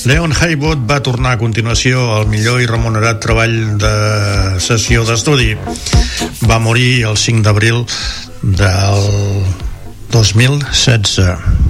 Leon Haywood va tornar a continuació al millor i remunerat treball de sessió d'estudi. Va morir el 5 d'abril del 2016.